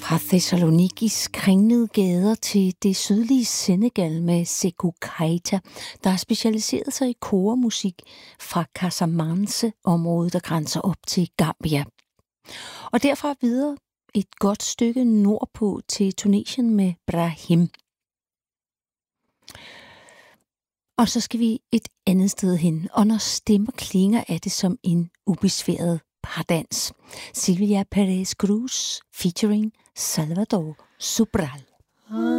Fra Thessalonikis kringlede gader til det sydlige Senegal med Sékou Keita, der har specialiseret sig i koremusik fra Casamance-området, der grænser op til Gambia. Og derfra videre et godt stykke nordpå til Tunesien med Brahim. Og så skal vi et andet sted hen, og når stemmer klinger, er det som en ubesværet pardans. Silvia Perez Cruz featuring Salvador Sobral.